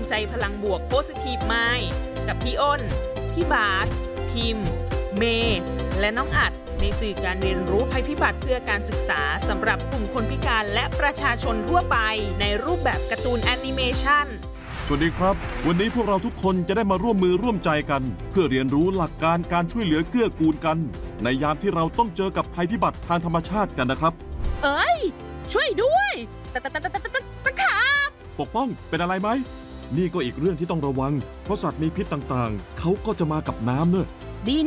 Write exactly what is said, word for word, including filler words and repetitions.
ใจพลังบวก Positive Mind กับพี่อ้น พี่บาสพิมพ์ เมย์และน้องอัดในสื่อการเรียนรู้ภัยพิบัติเพื่อการศึกษาสำหรับกลุ่มคนพิการและประชาชนทั่วไปในรูปแบบการ์ตูนแอนิเมชันสวัสดีครับวันนี้พวกเราทุกคนจะได้มาร่วมมือร่วมใจกันเพื่อเรียนรู้หลักการการช่วยเหลือเกื้อกูลกันในยามที่เราต้องเจอกับภัยพิบัติทางธรรมชาติกันนะครับเอ้ยช่วยด้วยตะตะตะตะตะตะตะขาบปกป้องเป็นอะไรไหมนี่ก็อีกเรื่องที่ต้องระวังเพราะสัตว์มีพิษต่างๆเขาก็จะมากับน้ำเนอะ